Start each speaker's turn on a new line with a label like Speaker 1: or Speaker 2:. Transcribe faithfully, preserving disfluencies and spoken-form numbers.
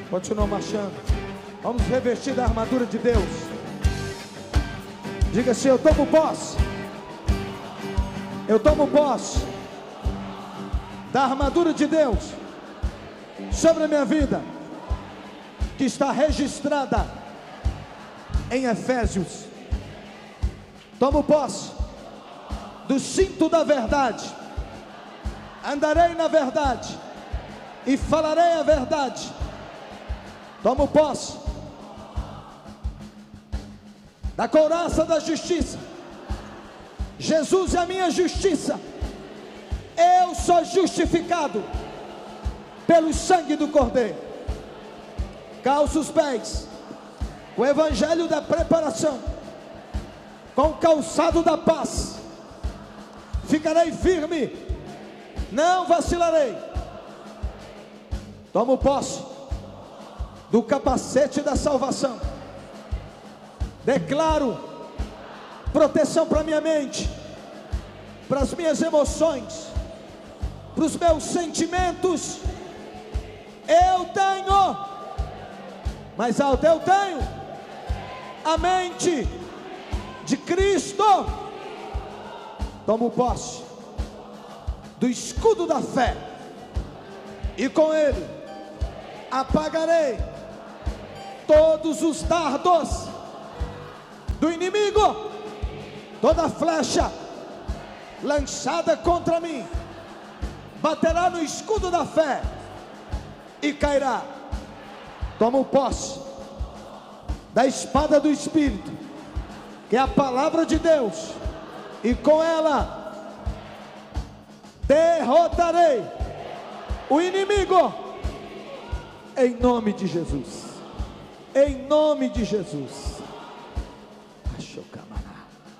Speaker 1: Continua marchando. Vamos revestir da armadura de Deus. Diga assim: eu tomo posse. Eu tomo posse da armadura de Deus sobre a minha vida, que está registrada em Efésios. Tomo posse do cinto da verdade. Andarei na verdade e falarei a verdade. Tomo posse da couraça da justiça. Jesus é a minha justiça. Eu sou justificado pelo sangue do Cordeiro. Calço os pés com o evangelho da preparação, com o calçado da paz. Ficarei firme, não vacilarei. Tomo posse do capacete da salvação. Declaro proteção para minha mente, para as minhas emoções, para os meus sentimentos. Eu tenho, mais alto, eu tenho a mente de Cristo. Tomo posse do escudo da fé, e com ele apagarei todos os dardos do inimigo, toda flecha lançada contra mim baterá no escudo da fé e cairá. Tomo posse da espada do Espírito, que é a palavra de Deus, e com ela derrotarei o inimigo, em nome de Jesus, em nome de Jesus.